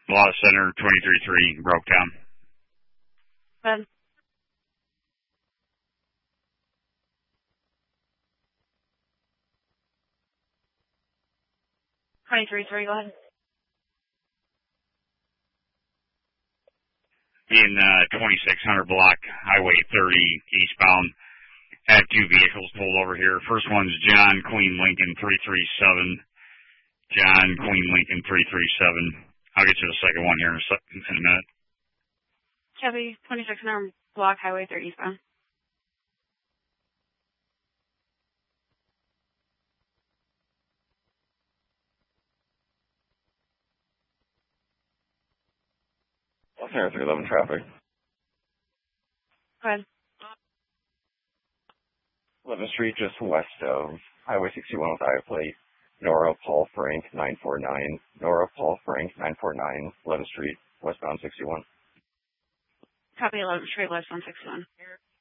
Lost Center, 23-3, broke down. Good. Go ahead. In 2600 block, Highway 30 eastbound. Have two vehicles pulled over here. First one's John Queen Lincoln 337. John Queen Lincoln 337. I'll get you the second one here in a minute. Copy. 2600 block, Highway 30 eastbound. Center 311 traffic. Go ahead. 11th Street, just west of Highway 61 with I plate. Nora Paul Frank 949. Nora Paul Frank 949. 11th Street, westbound 61. Copy. 11th Street, westbound 61.